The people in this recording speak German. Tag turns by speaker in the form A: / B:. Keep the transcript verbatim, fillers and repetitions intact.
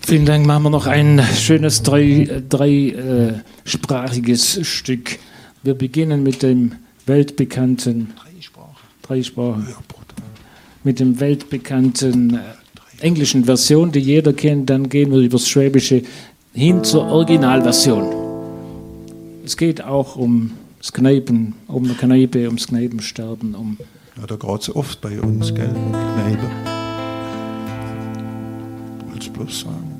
A: Vielen Dank. Machen wir noch ein schönes drei, dreisprachiges äh, Stück. Wir beginnen mit dem weltbekannten Drei Sprachen. Drei Sprachen. Ja, mit dem weltbekannten äh, englischen Version, die jeder kennt. Dann gehen wir übers Schwäbische hin zur Originalversion. Es geht auch um das Kneipen, um eine Kneipe, ums Kneipensterben. Um
B: ja, da geht es oft bei uns, gell? Kneipe. Du willst bloß sagen.